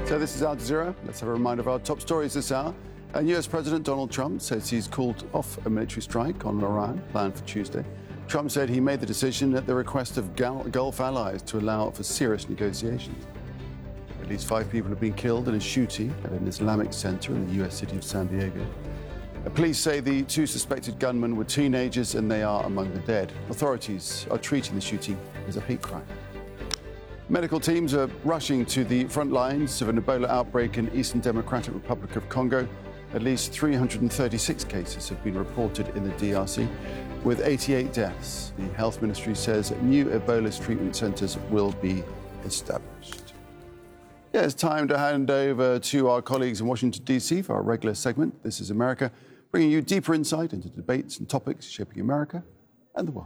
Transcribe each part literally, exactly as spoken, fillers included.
So this is Al Jazeera. Let's have a reminder of our top stories this hour. And U S President Donald Trump says he's called off a military strike on Iran planned for Tuesday. Trump said he made the decision at the request of Gulf allies to allow for serious negotiations. At least five people have been killed in a shooting at an Islamic center in the U S city of San Diego. Police say the two suspected gunmen were teenagers and they are among the dead. Authorities are treating the shooting as a hate crime. Medical teams are rushing to the front lines of an Ebola outbreak in Eastern Democratic Republic of Congo. At least three hundred thirty-six cases have been reported in the D R C, with eighty-eight deaths. The health ministry says new Ebola treatment centers will be established. Yeah, it's time to hand over to our colleagues in Washington, D C for our regular segment, This is America, bringing you deeper insight into debates and topics shaping America and the world.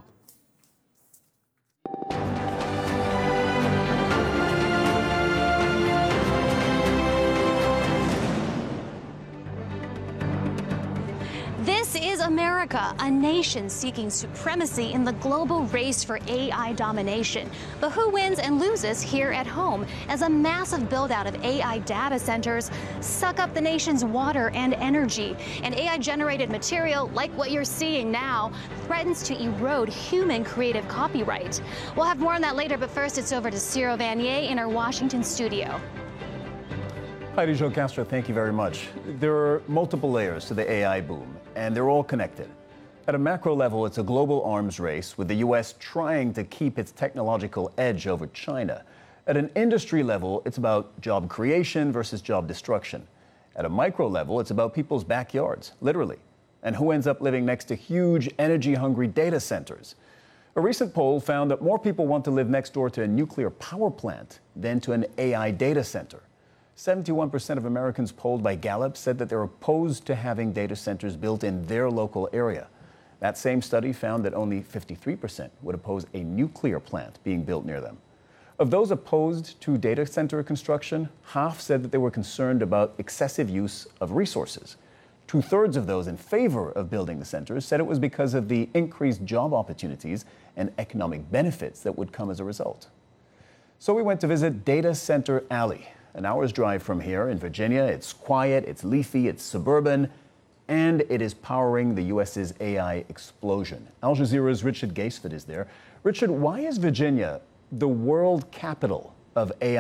This is America, a nation seeking supremacy in the global race for A I domination. But who wins and loses here at home as a massive build-out of A I data centers suck up the nation's water and energy? And A I-generated material, like what you're seeing now, threatens to erode human creative copyright. We'll have more on that later, but first it's over to Ciro Vanier in our Washington studio. Heidi Jo Castro, thank you very much. There are multiple layers to the A I boom, and they're all connected. At a macro level, it's a global arms race, with the U S trying to keep its technological edge over China. At an industry level, it's about job creation versus job destruction. At a micro level, it's about people's backyards, literally, and who ends up living next to huge, energy-hungry data centers. A recent poll found that more people want to live next door to a nuclear power plant than to an A I data center. seventy-one percent of Americans polled by Gallup said that they're opposed to having data centers built in their local area. That same study found that only fifty-three percent would oppose a nuclear plant being built near them. Of those opposed to data center construction, half said that they were concerned about excessive use of resources. Two-thirds of those in favor of building the centers said it was because of the increased job opportunities and economic benefits that would come as a result. So we went to visit Data Center Alley. An hour's drive from here in Virginia. It's quiet, it's leafy, it's suburban, and it is powering the U S's A I explosion. Al Jazeera's Richard Gaisford is there. Richard, why is Virginia the world capital of A I?